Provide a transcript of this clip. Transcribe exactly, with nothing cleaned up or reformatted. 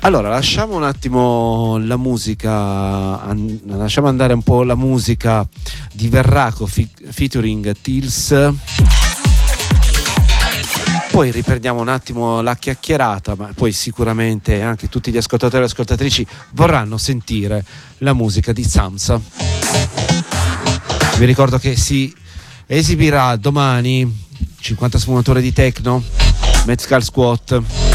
Allora, lasciamo un attimo la musica, an- lasciamo andare un po' la musica di Verraco fi- featuring Tills. Poi riprendiamo un attimo la chiacchierata, ma poi sicuramente anche tutti gli ascoltatori e ascoltatrici vorranno sentire la musica di Samsa. Vi ricordo che si esibirà domani cinquanta sfumature di techno, Metzgal Squat.